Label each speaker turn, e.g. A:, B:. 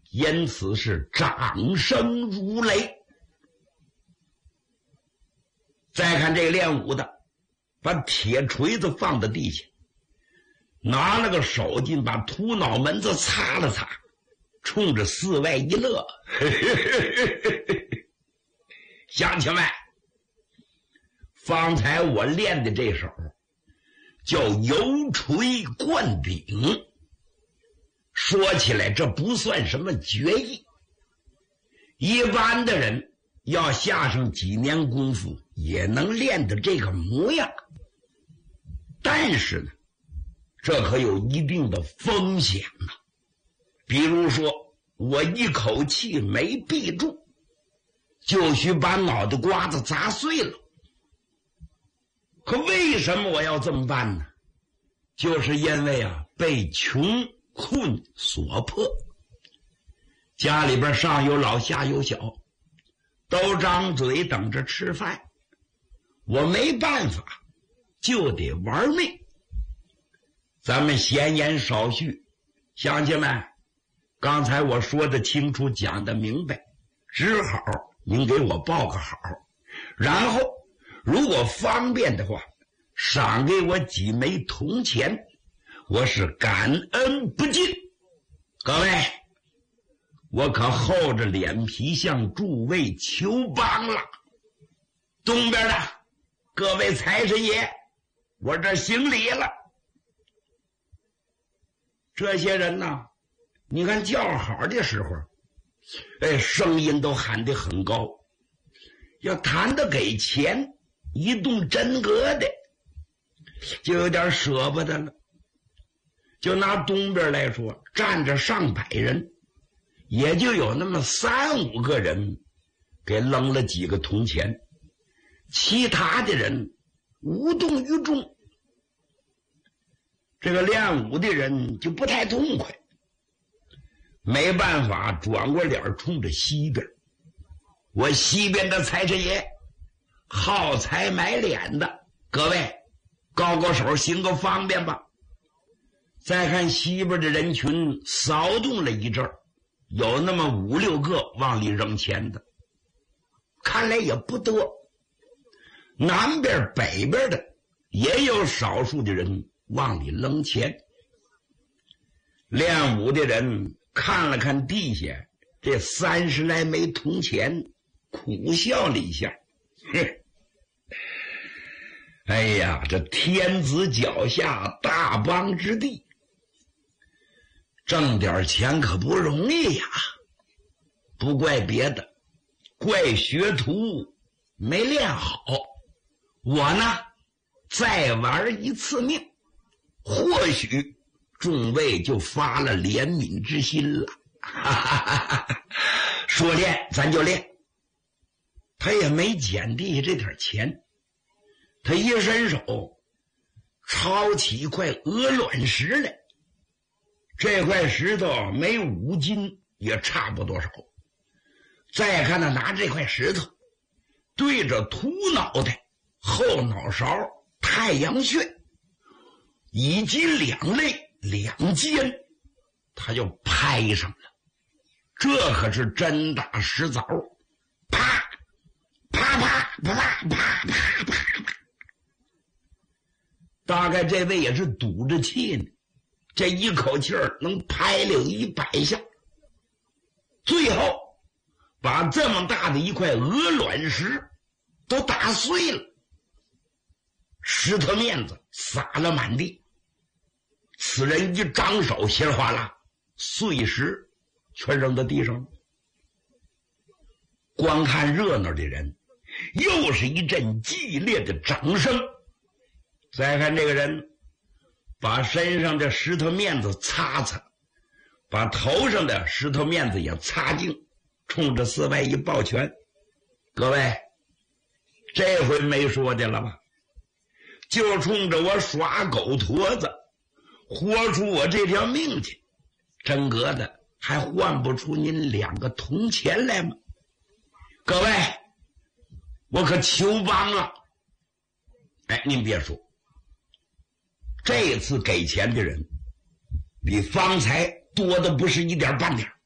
A: 因此是掌声如雷。再看这个练武的，把铁锤子放在地下，拿了个手巾把秃脑门子擦了擦，冲着四外一乐。乡亲们，方才我练的这手叫油锤灌顶，说起来这不算什么绝艺，一般的人要下上几年功夫也能练得这个模样。但是呢，这可有一定的风险啊。比如说我一口气没闭住，就许把脑袋瓜子砸碎了。可为什么我要这么办呢？就是因为被穷困所迫，家里边上有老下有小，都张嘴等着吃饭，我没办法，就得玩命。咱们闲言少叙，乡亲们，刚才我说的清楚，讲的明白，只好您给我报个好，然后如果方便的话，赏给我几枚铜钱，我是感恩不尽。各位，我可厚着脸皮向诸位求帮了。东边的各位财神爷，我这行礼了。这些人呢，你看叫好的时候，声音都喊得很高，要谈的给钱，一动真格的，就有点舍不得了。就拿东边来说，站着上百人，也就有那么3、5个人给扔了几个铜钱，其他的人无动于衷。这个练武的人就不太痛快，没办法，转过脸冲着西边。我西边的财神爷好财买脸的，各位高高手行个方便吧。再看西边的人群骚动了一阵儿，有那么5、6个往里扔钱的，看来也不多。南边北边的也有少数的人往里扔钱。练武的人看了看地下这30来枚铜钱，苦笑了一下，哎呀，这天子脚下大邦之地，挣点钱可不容易呀。不怪别的，怪学徒没练好。我呢，再玩一次命，或许众位就发了怜悯之心了。说练咱就练。他也没捡地下这点钱，他一伸手抄起一块鹅卵石来，这块石头没5斤也差不多少。再看他拿这块石头对着秃脑袋、后脑勺、太阳穴以及2肋2肩，他就拍上了。这可是真打实凿，啪啪啪啪啪啪啪啪。大概这位也是赌着气呢，这一口气儿能拍了100下，最后把这么大的一块鹅卵石都打碎了，石头面子撒了满地。此人一张手，稀里哗啦，碎石全扔到地上了。观看热闹的人又是一阵激烈的掌声。再看这个人把身上的石头面子擦擦，把头上的石头面子也擦净，冲着四外一抱拳。各位，这回没说的了吧？就冲着我耍狗驼子，豁出我这条命去，真格的还换不出您2个铜钱来吗？各位，我可求帮了。您别说，这次给钱的人比方才多的不是一点半点。